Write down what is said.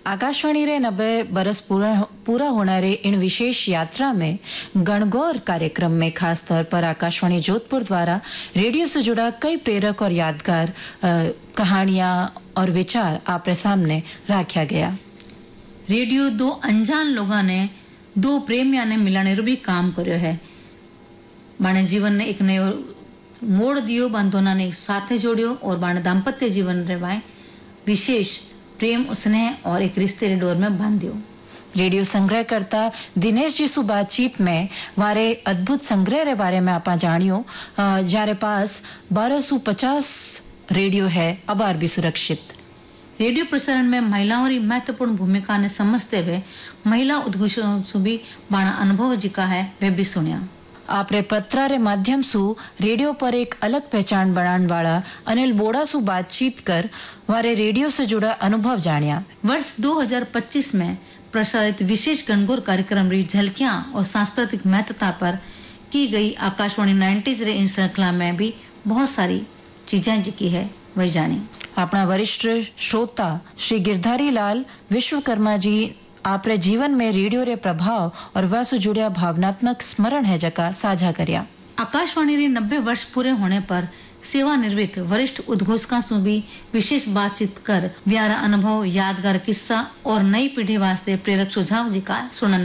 आकाशवाणी रे 90 बरस पूरा होने रे इन विशेष यात्रा में गणगौर कार्यक्रम में खास तौर पर आकाशवाणी जोधपुर द्वारा रेडियो से जुड़ा कई प्रेरक और यादगार कहानियां और विचार आपके सामने रखा गया। रेडियो दो अनजान लोगों ने दो प्रेमिया ने मिलाने रो भी काम करो है। बाणे जीवन ने एक नयो मोड़ दियो, बांधोना ने साथे जोड़ियो और बाणे दाम्पत्य जीवन रे बाय विशेष प्रेम स्नेह और एक रिश्ते रे डोर में बांधियो। रेडियो संग्रहकर्ता दिनेश जी सु बातचीत में वारे अद्भुत संग्रह रे बारे में आपा जानियो, जारे पास 1250 रेडियो है अबार भी सुरक्षित। रेडियो प्रसारण में महिलाओं की महत्वपूर्ण भूमिका ने समझते हुए महिला उद्घोषों से भी बाणा अनुभव जिका है वे भी सुनिया। आपरे पत्रा रे माध्यम सु रेडियो पर एक अलग पहचान बनाने वाला अनिल बोड़ा सु बातचीत कर वारे रेडियो से जुड़ा अनुभव जानिया। वर्ष 2025 में प्रसारित विशेष गणगौर कार्यक्रम री झलकियां और सांस्कृतिक महत्वता पर की गई आकाशवाणी 90s रे इन श्रृंखला में भी बहुत सारी चीजें जिकी है वही जानी। अपना वरिष्ठ श्रोता श्री गिरधारी लाल विश्वकर्मा जी आपरे जीवन में रेडियो रे प्रभाव और वह से जुड़िया भावनात्मक स्मरण है जका साझा करया। आकाशवाणी रे 90 वर्ष पूरे होने पर सेवानिवृत्त वरिष्ठ उद्घोषकों से भी विशेष बातचीत कर व्यारा अनुभव, यादगार किस्सा और नई पीढ़ी वास्ते प्रेरक सुझाव जिका सुनन